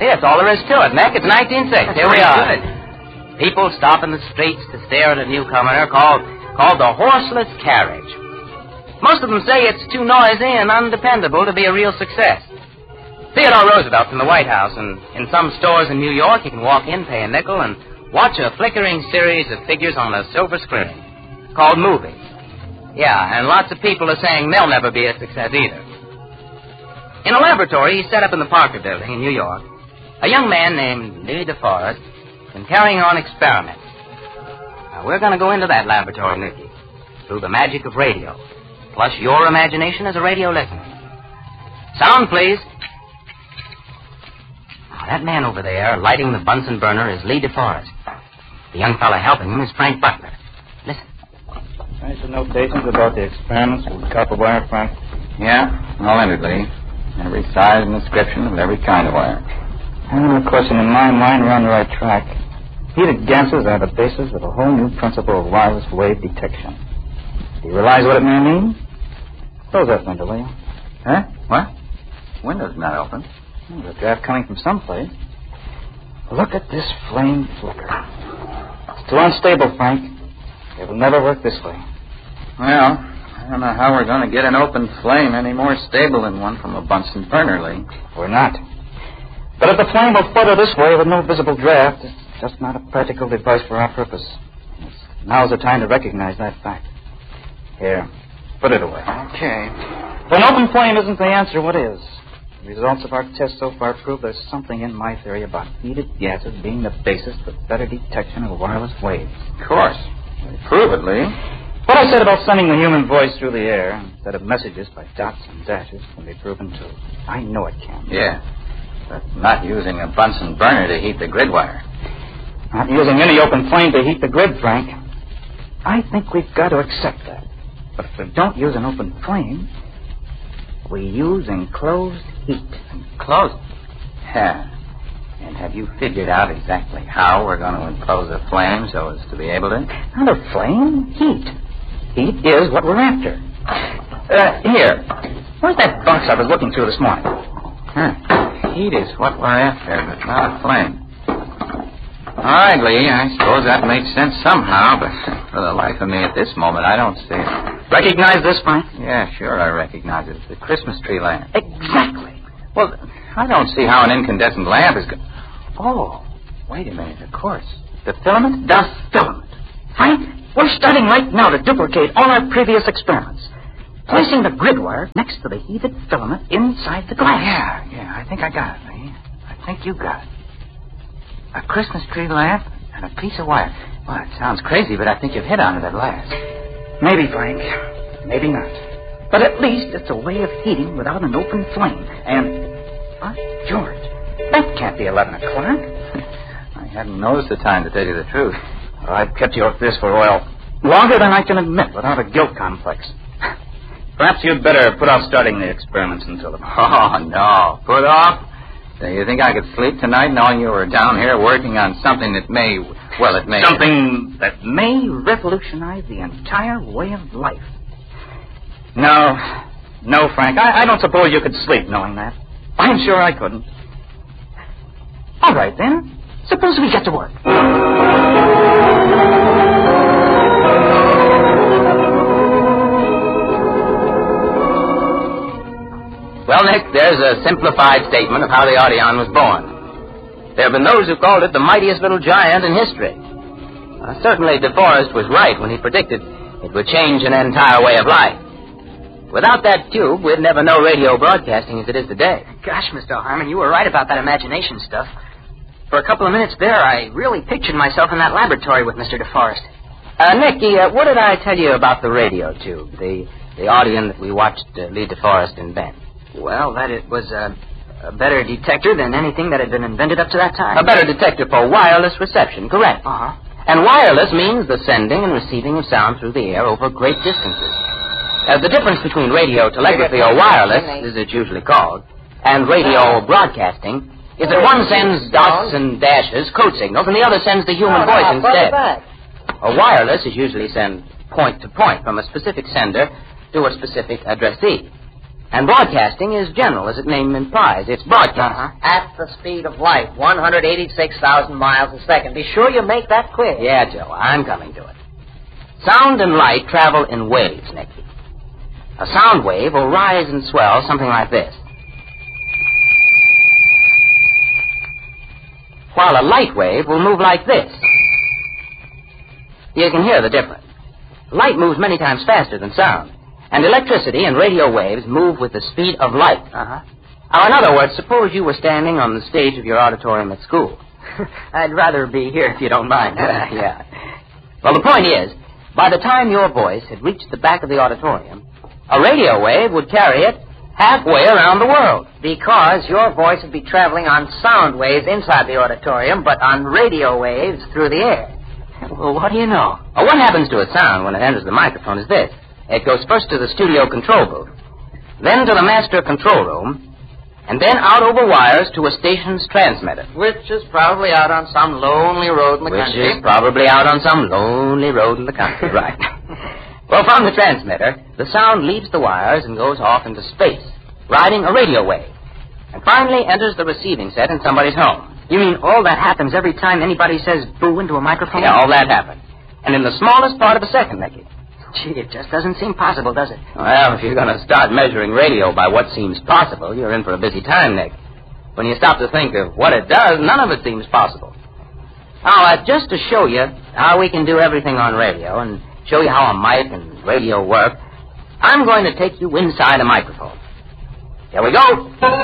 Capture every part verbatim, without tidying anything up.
That's all there is to it, Nick. It's nineteen oh six. Here we are. Good. People stop in the streets to stare at a newcomer called, called the horseless carriage. Most of them say it's too noisy and undependable to be a real success. Theodore Roosevelt's in the White House, and in some stores in New York, you can walk in, pay a nickel, and watch a flickering series of figures on a silver screen called movies. Yeah, and lots of people are saying they'll never be a success either. In a laboratory he set up in the Parker Building in New York, a young man named Lee DeForest has been carrying on experiments. Now, we're going to go into that laboratory, Nicky, through the magic of radio, plus your imagination as a radio listener. Sound, please. Now, that man over there lighting the Bunsen burner is Lee DeForest. The young fellow helping him is Frank Butler. Listen. Any notations about the experiments with copper wire, Frank? Yeah, all in it, Lee. Every size and description of every kind of wire. And of course, in my mind, we're on the right track. Heated gases are the basis of a whole new principle of wireless wave detection. Do you realize what it may mean? Close that window, will you? Huh? What? Window's not open. Well, there's a draft coming from someplace. Look at this flame flicker. It's too unstable, Frank. It will never work this way. Well, I don't know how we're going to get an open flame any more stable than one from a Bunsen burner, Lee. We're not. But if the flame will flutter this way with no visible draft, it's just not a practical device for our purpose. Now's the time to recognize that fact. Here, put it away. Okay. If an open flame isn't the answer, what is? The results of our tests so far prove there's something in my theory about heated gases being the basis for better detection of wireless waves. Of course. Prove it, Lee. What I said about sending the human voice through the air instead of messages by dots and dashes can be proven too. I know it can. Yeah. But not using a Bunsen burner to heat the grid wire. Not using any open flame to heat the grid, Frank. I think we've got to accept that. But if we don't use an open flame, we use enclosed heat. Enclosed? Yeah. And have you figured out exactly how we're going to enclose a flame so as to be able to? Not a flame, heat. Heat is what we're after. Uh, here. Where's that box I was looking through this morning? Huh. Heat is what we're after, but not a flame. All right, Lee, I suppose that makes sense somehow, but for the life of me at this moment, I don't see it. Recognize this, Frank? Yeah, sure, I recognize it. It's the Christmas tree lamp. Exactly. Well, I don't see how an incandescent lamp is going... Oh, wait a minute, of course. The filament? The filament. Frank, we're starting right now to duplicate all our previous experiments. Placing the grid wire next to the heated filament inside the glass. Yeah, yeah, I think I got it, Lee. I think you got it. A Christmas tree lamp and a piece of wire. Well, it sounds crazy, but I think you've hit on it at last. Maybe, Frank. Maybe not. But at least it's a way of heating without an open flame. And... By George, that can't be eleven o'clock. I hadn't noticed the time, to tell you the truth. Well, I've kept you off this for oil longer than I can admit without a guilt complex. Perhaps you'd better put off starting the experiments until tomorrow. Oh, no. Put off? Do you think I could sleep tonight knowing you were down here working on something that may... Well, it may... Something that may revolutionize the entire way of life. No. No, Frank. I, I don't suppose you could sleep knowing that. I'm sure I couldn't. All right, then. Suppose we get to work. Well, Nick, there's a simplified statement of how the Audion was born. There have been those who called it the mightiest little giant in history. Uh, certainly, DeForest was right when he predicted it would change an entire way of life. Without that tube, we'd never know radio broadcasting as it is today. Gosh, Mister Harmon, you were right about that imagination stuff. For a couple of minutes there, I really pictured myself in that laboratory with Mister DeForest. Uh, Nicky, uh, what did I tell you about the radio tube, the, the Audion that we watched uh, Lee DeForest invent? Well, that it was a, a better detector than anything that had been invented up to that time. A better detector for wireless reception, correct. Uh-huh. And wireless means the sending and receiving of sound through the air over great distances. Uh, the difference between radio telegraphy, or wireless, as it's usually called, and radio broadcasting is that one sends dots and dashes, code signals, and the other sends the human voice instead. A wireless is usually sent point to point from a specific sender to a specific addressee. And broadcasting is general, as its name implies. It's broadcast. Uh-huh. At the speed of light, one hundred eighty-six thousand miles a second. Be sure you make that clear. Yeah, Joe, I'm coming to it. Sound and light travel in waves, Nicky. A sound wave will rise and swell something like this, while a light wave will move like this. You can hear the difference. Light moves many times faster than sound, and electricity and radio waves move with the speed of light. Uh-huh. Now, in other words, suppose you were standing on the stage of your auditorium at school. I'd rather be here if you don't mind. Yeah. Well, the point is, by the time your voice had reached the back of the auditorium, a radio wave would carry it halfway around the world. Because your voice would be traveling on sound waves inside the auditorium, but on radio waves through the air. Well, what do you know? Well, what happens to a sound when it enters the microphone is this. It goes first to the studio control booth, then to the master control room, and then out over wires to a station's transmitter. Which is probably out on some lonely road in the Which country. is probably out on some lonely road in the country, right. Well, from the transmitter, the sound leaves the wires and goes off into space, riding a radio wave, and finally enters the receiving set in somebody's home. You mean all that happens every time anybody says boo into a microphone? Yeah, all that happens. And in the smallest part of a second, Nicky. Gee, it just doesn't seem possible, does it? Well, if you're going to start measuring radio by what seems possible, you're in for a busy time, Nick. When you stop to think of what it does, none of it seems possible. Now, uh, just to show you how we can do everything on radio and show you how a mic and radio work, I'm going to take you inside a microphone. Here we go.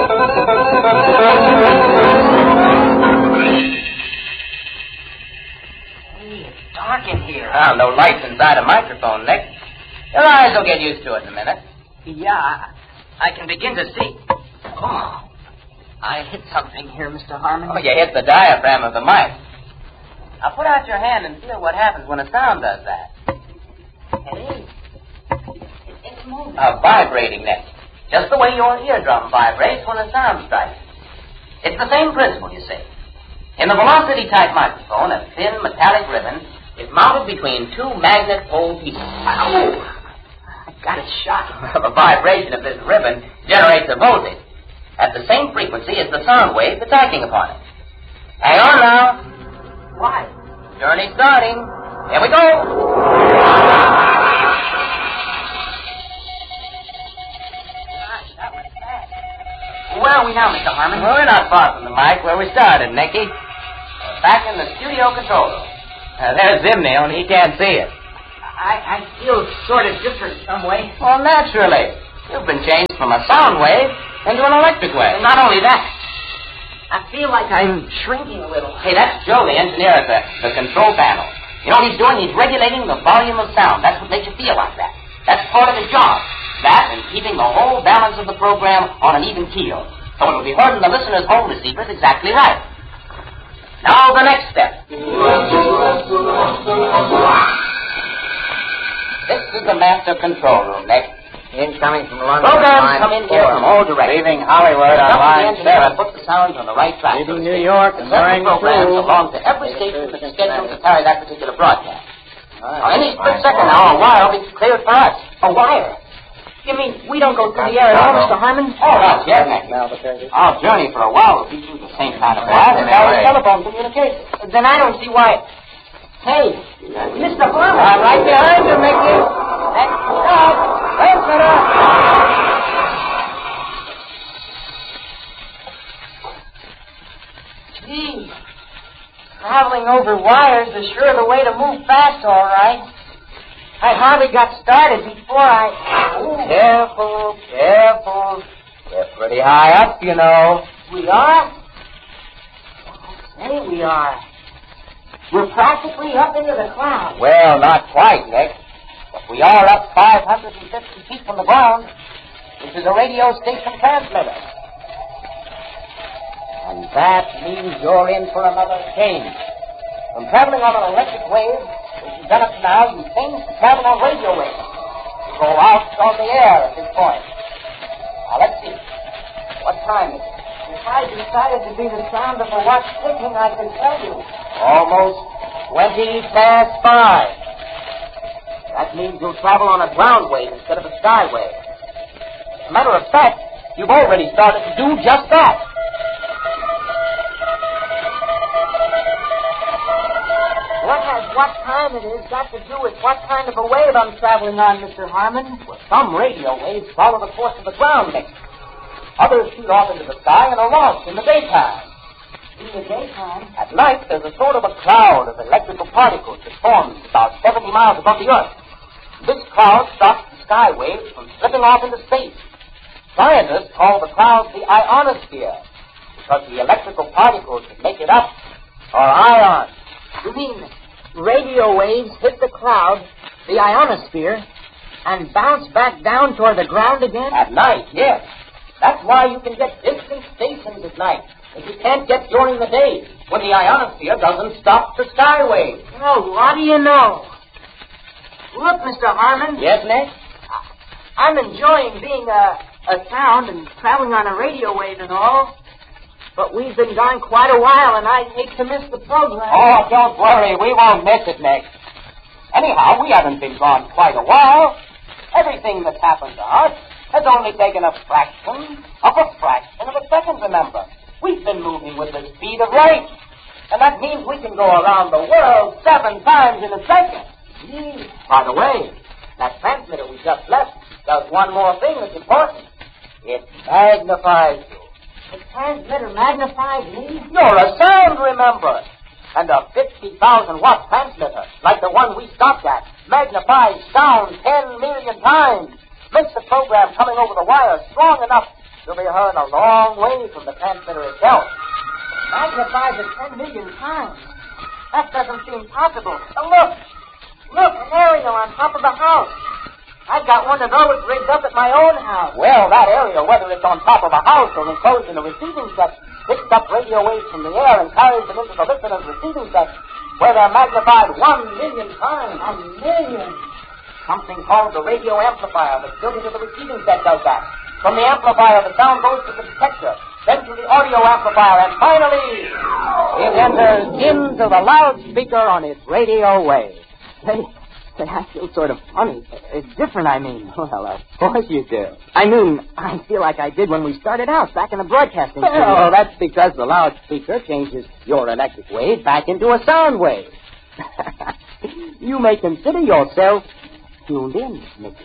Dark in here. Well, no lights inside a microphone, Nick. Your eyes will get used to it in a minute. Yeah, I can begin to see. Oh, I hit something here, Mister Harmon. Oh, you hit the diaphragm of the mic. Now, put out your hand and feel what happens when a sound does that. It is. It's moving. A vibrating, Nick. Just the way your eardrum vibrates when a sound strikes. It's the same principle, you see. In the velocity-type microphone, a thin metallic ribbon is mounted between two magnet pole pieces. Ow! I got it shot. The vibration of this ribbon generates a voltage at the same frequency as the sound wave that's acting upon it. Hang on now. Why? Journey starting. Here we go. Gosh, that was bad. Where are we now, Mister Harmon? Well, we're not far from the mic where we started, Nicky. We're back in the studio control room. Uh, there's Zimney, only he can't see it. I, I feel sort of different some way. Well, naturally. You've been changed from a sound wave into an electric wave. Not only that, I feel like I'm shrinking a little. Hey, that's Joe, the engineer at the, the control panel. You know what he's doing? He's regulating the volume of sound. That's what makes you feel like that. That's part of his job. That and keeping the whole balance of the program on an even keel. So it'll be heard in the listener's home receivers exactly right. Now the next step. This is the master control room, Nick. Incoming from London. Programs come in here from all directions. Leaving Hollywood on line seven. Put the sounds on the right track. Leaving New York and Several going programs through. belong to every station that's scheduled to carry that particular broadcast. Now, any split second now, a wire will be cleared for us. A wire? You mean we don't go through the air at all, Mister Harmon? Oh, well, yes, Nick. Our journey for a while will be through the same kind of wire that carries telephone communication. Then I don't see why. Hey, Mister Harmon. I'm right behind you, Mickey. That's up. That's it up. Gee, traveling over wires is sure the way to move fast, all right. I hardly got started before I... Ooh. Careful, careful. We're pretty high up, you know. We are? Say we are. We're practically up into the clouds. Well, not quite, Nick. But we are up five hundred fifty feet from the ground, which is a radio station transmitter. And that means you're in for another change. From traveling on an electric wave, which you've done up to now, you change to travel on radio waves. You go out on the air at this point. Now, let's see. What time is it? If I decided to be the sound of a watch ticking, I can tell you. Almost twenty past five. That means you'll travel on a ground wave instead of a sky wave. As a matter of fact, you've already started to do just that. What has what time it is got to do with what kind of a wave I'm traveling on, Mister Harmon? Well, some radio waves follow the course of the ground, Nick. Others shoot off into the sky and are launched in the daytime. In the daytime? At night, there's a sort of a cloud of electrical particles that forms about seventy miles above the Earth. This cloud stops the sky waves from slipping off into space. Scientists call the cloud the ionosphere because the electrical particles that make it up are ions. You mean radio waves hit the cloud, the ionosphere, and bounce back down toward the ground again? At night, yes. That's why you can get distant stations at night that you can't get during the day when the ionosphere doesn't stop the sky waves. Oh, what do you know? Look, Mister Harmon. Yes, Nick? I'm enjoying being a, a sound and traveling on a radio wave and all. But we've been gone quite a while, and I'd hate to miss the program. Oh, don't worry. We won't miss it, Nick. Anyhow, we haven't been gone quite a while. Everything that's happened to us has only taken a fraction of a fraction of a second, remember. We've been moving with the speed of light. And that means we can go around the world seven times in a second. Gee. By the way, that transmitter we just left does one more thing that's important. It magnifies you. The transmitter magnifies me? You're a sound, remember. And a fifty thousand watt transmitter, like the one we stopped at, magnifies sound ten million times. Makes the program coming over the wire strong enough to be heard a long way from the transmitter itself. Magnifies it ten million times? That doesn't seem possible. Oh, look! Look, an aerial on top of the house. I've got one of those rigged up at my own house. Well, that aerial, whether it's on top of a house or enclosed in a receiving set, picks up radio waves from the air and carries them into the listener's receiving set, where they're magnified one million times. A million? Something called the radio amplifier that's built into the receiving set does that. From the amplifier, the sound goes to the detector, then to the audio amplifier, and finally, it enters into the loudspeaker on its radio wave. Say, say, I feel sort of funny. It's different, I mean. Well, of course you do. I mean, I feel like I did when we started out, back in the broadcasting studio. Well, that's because the loudspeaker changes your electric wave back into a sound wave. You may consider yourself tuned in, Nicky.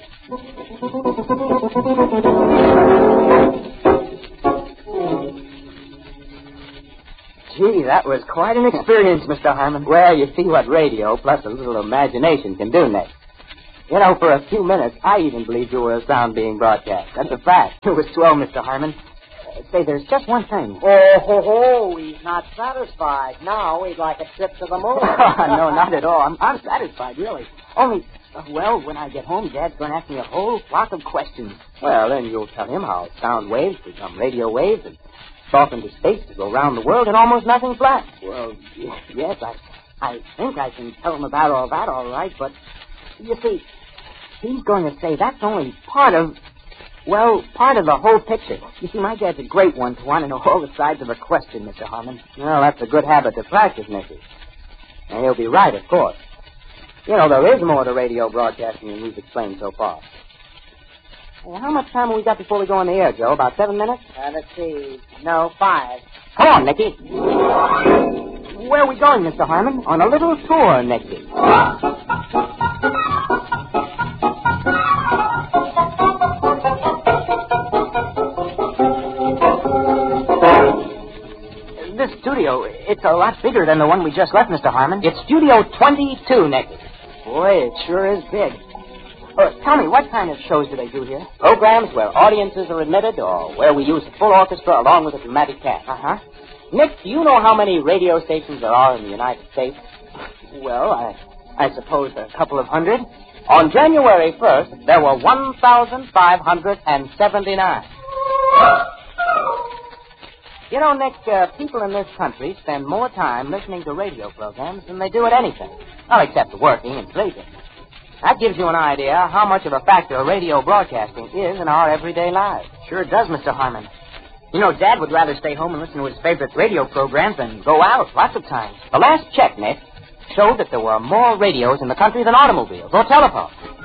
Gee, that was quite an experience, Mister Harmon. Well, you see what radio plus a little imagination can do next. You know, for a few minutes, I even believed you were a sound being broadcast. That's a fact. It was swell, Mister Harmon. Uh, say, there's just one thing. Oh, ho, ho, he's not satisfied. Now he'd like a trip to the moon. No, not at all. I'm, I'm satisfied, really. Only, uh, well, when I get home, Dad's going to ask me a whole flock of questions. Well, then you'll tell him how sound waves become radio waves and off into space to go around the world and almost nothing flat. Well, yes, I, I think I can tell him about all that, all right, but you see, he's going to say that's only part of, well, part of the whole picture. You see, my dad's a great one to want to know all the sides of a question, Mister Harmon. Well, that's a good habit to practice, Nicky. And he'll be right, of course. You know, there is more to radio broadcasting than we've explained so far. Well, how much time have we got before we go on the air, Joe? About seven minutes? Uh, let's see. No, five. Come on, Nicky. Where are we going, Mister Harmon? On a little tour, Nicky. This studio, it's a lot bigger than the one we just left, Mister Harmon. It's Studio twenty-two, Nicky. Boy, it sure is big. Uh, tell me, what kind of shows do they do here? Programs where audiences are admitted or where we use a full orchestra along with a dramatic cast. Uh-huh. Nick, do you know how many radio stations there are in the United States? Well, I I suppose a couple of hundred. On January first, there were one thousand five hundred seventy-nine. You know, Nick, uh, people in this country spend more time listening to radio programs than they do at anything. Well, except working and sleeping. That gives you an idea how much of a factor radio broadcasting is in our everyday lives. Sure does, Mister Harmon. You know, Dad would rather stay home and listen to his favorite radio programs than go out lots of times. The last check, Nick, showed that there were more radios in the country than automobiles or telephones.